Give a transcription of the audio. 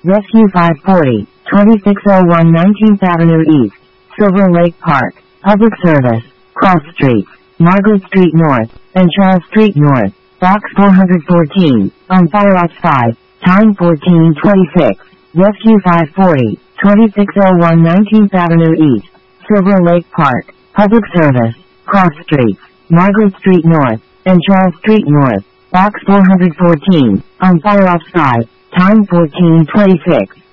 Rescue 540, 2601 19th Avenue East, Silver Lake Park, Public Service, Cross Streets, Margaret Street North, and Charles Street North, Box 414, on Fire Ops 5, time 14:26. Rescue 540, 2601 19th Avenue East, Silver Lake Park, Public Service, Cross Streets, Margaret Street North, and Charles Street North, Box 414, on Fire Ops 5, time 14:26.